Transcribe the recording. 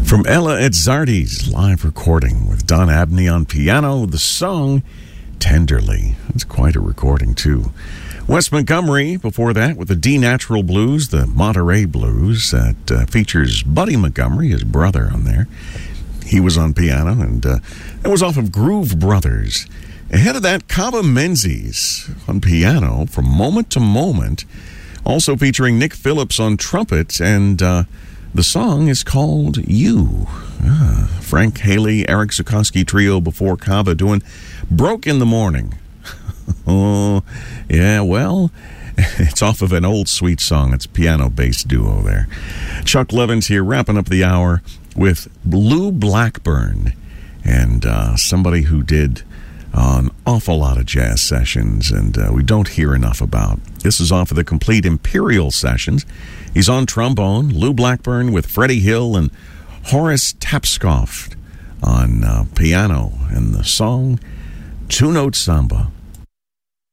From Ella Izzardi's live recording with Don Abney on piano, the song Tenderly. It's quite a recording, too. Wes Montgomery, before that, with the D Natural Blues, the Monterey Blues, that features Buddy Montgomery, his brother, on there. He was on piano, and it was off of Groove Brothers. Ahead of that, Cava Menzies on piano, From Moment to Moment, also featuring Nick Phillips on trumpet, and the song is called You. Frank Haley, Eric Zukoski trio before Cava doing Broke in the Morning. Oh, yeah, well, it's off of an old sweet song. It's a piano-based duo there. Chuck Levins here, wrapping up the hour with Lou Blackburn, and somebody who did an awful lot of jazz sessions, and we don't hear enough about. This is off of the complete Imperial sessions. He's on trombone, Lou Blackburn with Freddie Hill and Horace Tapscott on piano, and the song Two Note Samba.